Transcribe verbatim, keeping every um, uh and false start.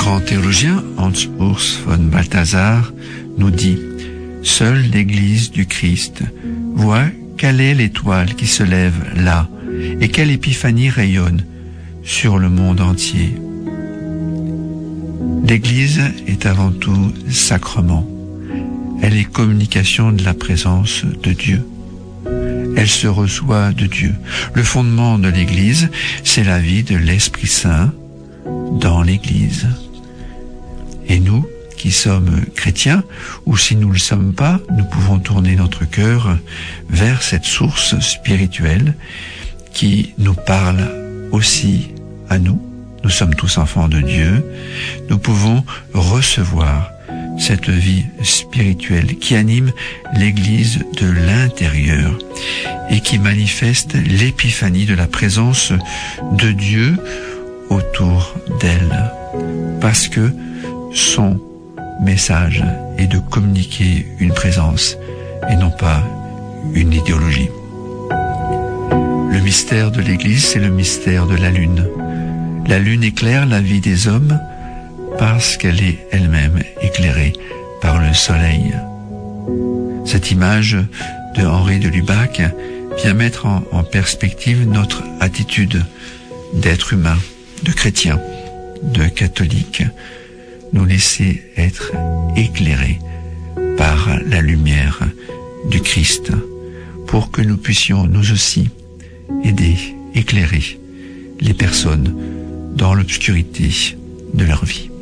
grand théologien Hans Urs von Balthasar nous dit « Seule l'Église du Christ voit quelle est l'étoile qui se lève là et quelle épiphanie rayonne sur le monde entier. » L'Église est avant tout sacrement. Elle est communication de la présence de Dieu. Elle se reçoit de Dieu. Le fondement de l'Église, c'est la vie de l'Esprit Saint dans l'Église. Et nous, qui sommes chrétiens, ou si nous ne le sommes pas, nous pouvons tourner notre cœur vers cette source spirituelle qui nous parle aussi à nous. Nous sommes tous enfants de Dieu. Nous pouvons recevoir cette vie spirituelle qui anime l'Église de l'intérieur et qui manifeste l'épiphanie de la présence de Dieu autour d'elle. Parce que son message est de communiquer une présence et non pas une idéologie. Le mystère de l'Église, c'est le mystère de la lune. La lune éclaire la vie des hommes parce qu'elle est elle-même éclairée par le soleil. Cette image de Henri de Lubac vient mettre en, en perspective notre attitude d'être humain, de chrétien, de catholique, nous laisser être éclairés par la lumière du Christ pour que nous puissions nous aussi aider, éclairer les personnes dans l'obscurité de leur vie.